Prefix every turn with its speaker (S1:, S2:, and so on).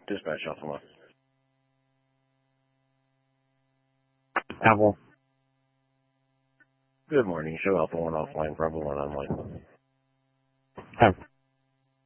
S1: Dispatch Alpha 1.
S2: Apple.
S1: Good morning. Show Alpha 1 offline, Bravo 1 online.
S2: Have